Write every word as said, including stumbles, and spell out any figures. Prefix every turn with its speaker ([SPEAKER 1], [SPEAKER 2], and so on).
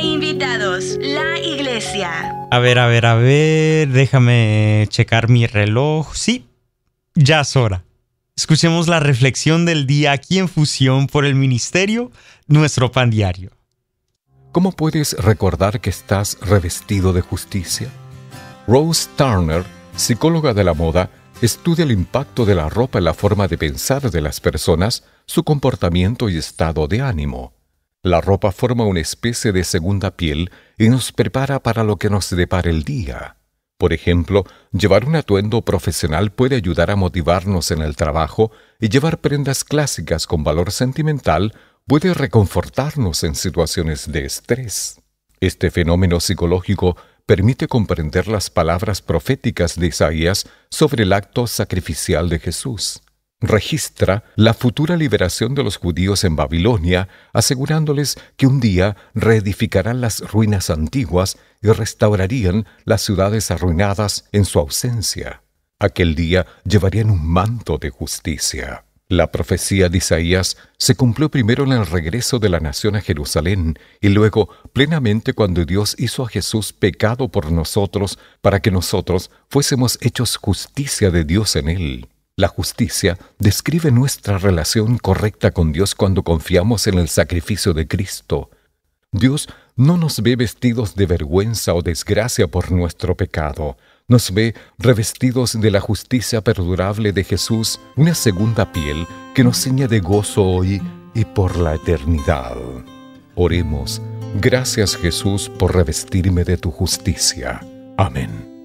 [SPEAKER 1] Invitados, la iglesia.
[SPEAKER 2] A ver, a ver, a ver, déjame checar mi reloj. Sí, ya es hora. Escuchemos la reflexión del día aquí en Fusión por el Ministerio Nuestro Pan Diario.
[SPEAKER 3] ¿Cómo puedes recordar que estás revestido de justicia? Rose Turner, psicóloga de la moda, estudia el impacto de la ropa en la forma de pensar de las personas, su comportamiento y estado de ánimo. La ropa forma una especie de segunda piel y nos prepara para lo que nos depara el día. Por ejemplo, llevar un atuendo profesional puede ayudar a motivarnos en el trabajo y llevar prendas clásicas con valor sentimental puede reconfortarnos en situaciones de estrés. Este fenómeno psicológico permite comprender las palabras proféticas de Isaías sobre el acto sacrificial de Jesús. Registra la futura liberación de los judíos en Babilonia, asegurándoles que un día reedificarán las ruinas antiguas y restaurarían las ciudades arruinadas en su ausencia. Aquel día llevarían un manto de justicia. La profecía de Isaías se cumplió primero en el regreso de la nación a Jerusalén y luego plenamente cuando Dios hizo a Jesús pecado por nosotros para que nosotros fuésemos hechos justicia de Dios en Él. La justicia describe nuestra relación correcta con Dios cuando confiamos en el sacrificio de Cristo. Dios no nos ve vestidos de vergüenza o desgracia por nuestro pecado. Nos ve revestidos de la justicia perdurable de Jesús, una segunda piel que nos ciñe de gozo hoy y por la eternidad. Oremos. Gracias, Jesús, por revestirme de tu justicia. Amén.